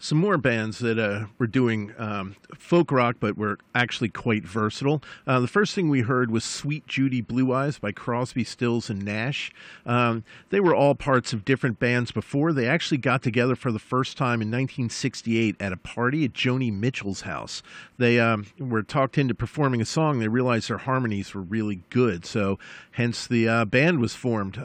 some more bands that were doing folk rock, but were actually quite versatile. The first thing we heard was Sweet Judy Blue Eyes by Crosby, Stills, and Nash. They were all parts of different bands before. They actually got together for the first time in 1968 at a party at Joni Mitchell's house. They were talked into performing a song. They realized their harmonies were really good, so hence the band was formed.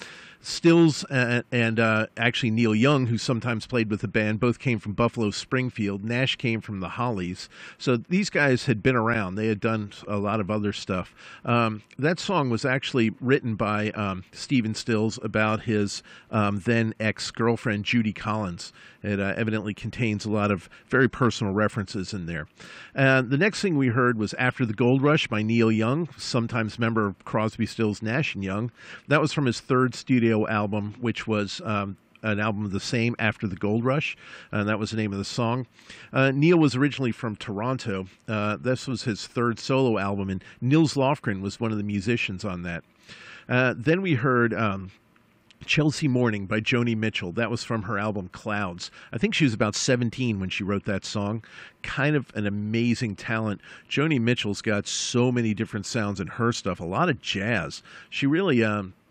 Stills and actually Neil Young, who sometimes played with the band, both came from Buffalo Springfield. Nash came from the Hollies. So these guys had been around. They had done a lot of other stuff. That song was actually written by Stephen Stills about his then ex-girlfriend, Judy Collins. It evidently contains a lot of very personal references in there. The next thing we heard was After the Gold Rush by Neil Young, sometimes member of Crosby, Stills, Nash & Young. That was from his third studio album, which was an album of the same, After the Gold Rush, and that was the name of the song. Neil was originally from Toronto. This was his third solo album, and Nils Lofgren was one of the musicians on that. Then we heard Chelsea Morning by Joni Mitchell. That was from her album Clouds. I think she was about 17 when she wrote that song. Kind of an amazing talent. Joni Mitchell's got so many different sounds in her stuff, a lot of jazz. She really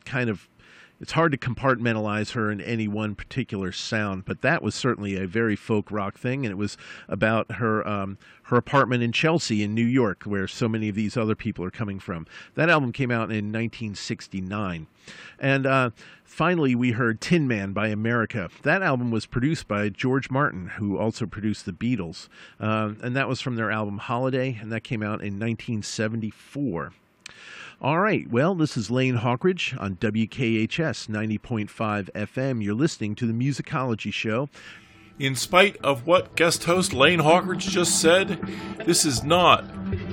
it's hard to compartmentalize her in any one particular sound, but that was certainly a very folk rock thing, and it was about her her apartment in Chelsea in New York, where so many of these other people are coming from. That album came out in 1969. And finally, we heard Tin Man by America. That album was produced by George Martin, who also produced the Beatles, and that was from their album Holiday, and that came out in 1974. All right, well, this is Lane Hawkridge on WKHS 90.5 FM. You're listening to the Musicology Show. In spite of what guest host Lane Hawkridge just said, this is not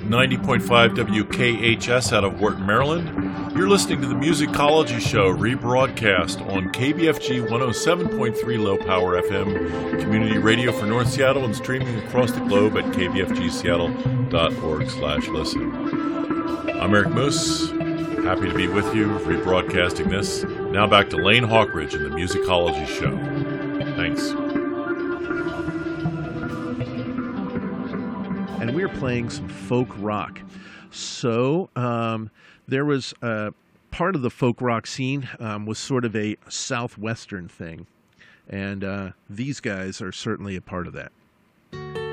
90.5 WKHS out of Wharton, Maryland. You're listening to the Musicology Show, rebroadcast on KBFG 107.3 Low Power FM, community radio for North Seattle, and streaming across the globe at kbfgseattle.org/listen. I'm Eric Moose, happy to be with you, rebroadcasting this. Now back to Lane Hawkridge and the Musicology Show. Thanks. And we're playing some folk rock. So there was part of the folk rock scene was sort of a southwestern thing. And these guys are certainly a part of that.